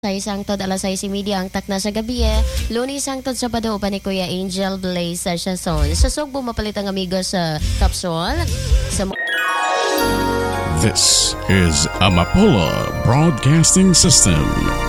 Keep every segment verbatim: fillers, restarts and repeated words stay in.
Sa isang tod alas sais media ang takna sa gabi eh. Lunes ang tod sa Bado pa ni Kuya Angel Blaze sa Siason. Sa Sugbo mapalit ang amigo sa Capsule. Sa This is Amapola Broadcasting System.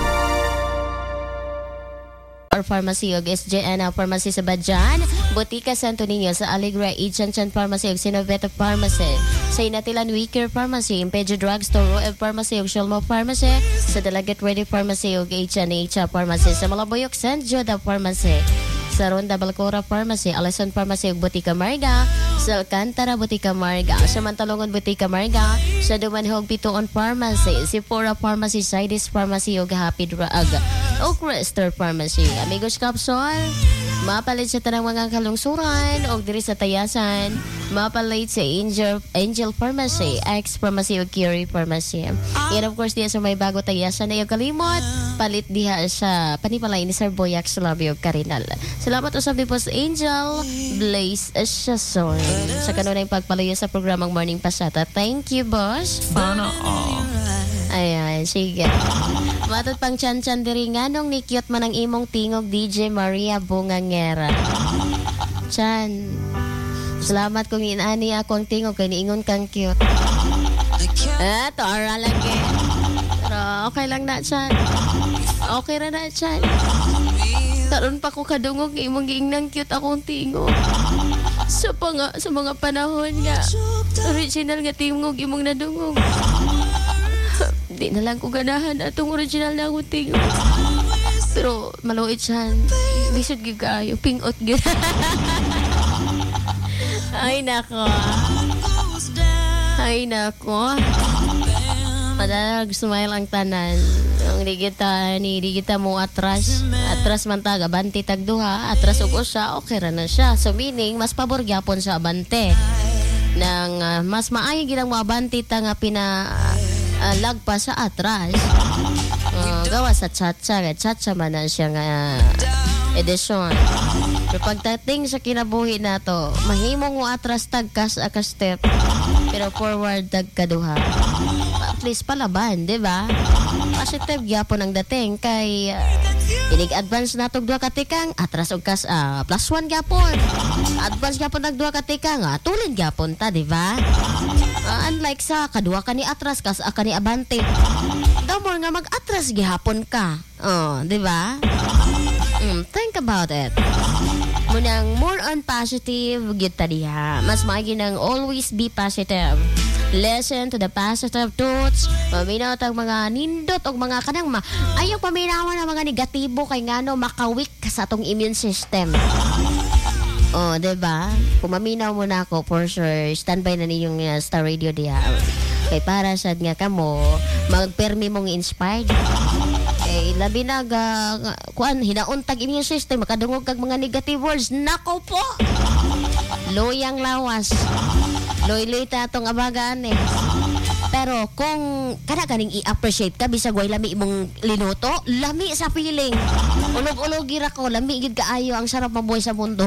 Or Pharmacy og S J N Pharmacy sa Badjan, Botica Santo Niño sa Alegre, Ichanchan Pharmacy og Sinoveta Pharmacy, sa Inatilan Weaker Pharmacy, Impedio Drugstore, Roev Pharmacy og Shelmo Pharmacy, sa Dalagat Ready Pharmacy og H and H Pharmacy, sa Malaboyok San Joda Pharmacy, sa Ronda Balcora Pharmacy, Alison Pharmacy og Botica Marga, sa Alcantara Botica Marga, sa Mantalongon Botica Marga, sa Dumanhog Pituon Pharmacy, si Fora Pharmacy, Sidis Pharmacy og Happy Drug, og Crester Pharmacy. Amigos Capsule, mapalit sa tanang mga kalungsuran o diri sa Tayasan, mapalit sa Angel, Angel Pharmacy, X Pharmacy o Curie Pharmacy. And of course, diya sa may bago Tayasan na yung kalimot, palit diha sa panipalay ni Sir Boyac Salabi o Karinal. Salamat usab din po sa Angel Blaze Siason sa kanunay pagpalayo sa programang Morning Pasata. Thank you, boss. Sana all. Ayan, sige. Matod pang chan-chan diri nga nung ni cute man ang imong tingog D J Maria Bungangera. Chan, salamat kung inani ako ang tingog kay niingon kang cute. Eh, tara lagi. Pero okay lang na, Chan. Okay ra na, Chan. Taron pa ko kadungog imong giingnang cute akong tingog. Sa pa nga, sa mga panahon nga original nga tingog imong nadungog. Di na lang ko ganahan atong original na akong tingog. Pero maluit siya. Bisod gyud kaayo, pingot gyud. Ay nako. Ay nako. Padalag smile ang tanan. Ang di kita ni di kita mo atras. Atras man taga abante tagduha, atras ug usa, okay ra na siya. So meaning mas pabor gyapon sa abante. Nang uh, mas maayo gid ang moabante ta nga pina uh, lagpa sa atras. Uh, gawa sa chacha, chacha man na siya nga uh, edisyon. Pero pagdating sa kinabuhi na to, mahimong mo atras tagkas aka step, pero forward tagkaduha. At least palaban, di ba? Positive gyapon ang dating kay uh, inig-advance na tog duha ka tikang, atras og kas uh, plus one gyapon. Advance gyapon nag duha ka tikang, uh, tulid gyapon ta, di ba? Uh, unlike sa kadua ka ni atras kas aka ni abante. Daw mo nga mag-atras gihapon ka. Oh, di ba? Mm, think about it. Munang more on positive gyud ta diha. Mas maigi nang always be positive. Listen to the positive thoughts. Maminaw tag mga nindot og mga kanang ma ayaw paminawan ang mga negatibo kay ngano makawik ka sa atong immune system. Oh, diba? Kung maminaw mo na ako, for sure, standby na ninyong uh, Star Radio diha. Kay para sad nga kamo, magpermi mong inspired. Eh, labi na ga, kuan, hinauntag immune system, makadungog kag mga negative words. Nako po! Loyang lawas. Loy-loy ta atong abagaan eh. Pero kung kada kaning i-appreciate ka bisag way lami imong linuto, lami sa feeling. Ulog-ulog gira ko, lami gid kaayo ang sarap mabuhay sa mundo.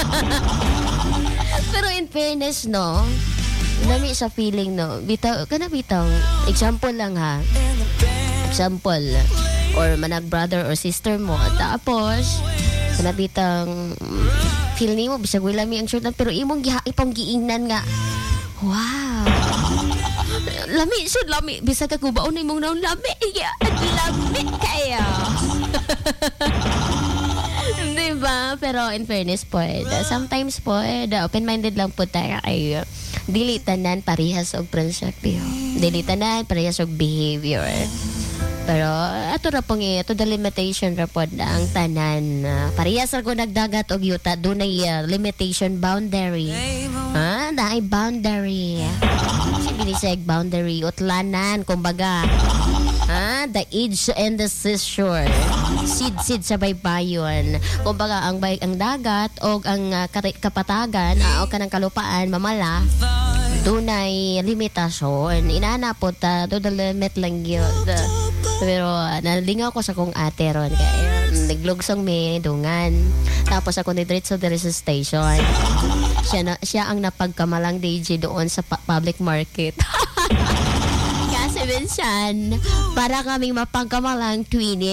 Pero in fairness no, lami sa feeling no. Bitaw kana bitaw. Example lang ha. Example or manag brother or sister mo tapos kana bitang feel nimo bisag way lami ang short lang pero imong giha ipong giingnan nga. Wow. Lami, so lami. Bisa ka kubaon na imong naon. Lami, yeah. Lami kayo. Diba? Pero in fairness po, sometimes po, open-minded lang po tayo ay dili tanan parehas og prinsipyo. Dili tanan parehas og behavior. Pero ato ra pong ito the limitation ra pod ang tanan. Uh, parehas ra ko nagdagat og yuta dunay uh, limitation boundary. Ha, naay boundary. Biniseg boundary utlanan kumbaga. Ha, the age and the seashore. Sid-sid sa baybayon. Kumbaga ang bay ang dagat o ang uh, kapatagan uh, o kanang kalupaan mamala dunay limitasyon. Inaanapot ta uh, do the limit lang yun. Uh, pero uh, nalingaw ko sa kong ate ron kaya um, naglugsong may dungan. Tapos ako ni diretso diri sa station. Siya, na, siya ang napagkamalang D J doon sa pa- public market. Kasi minsan, para kaming mapagkamalang twinning.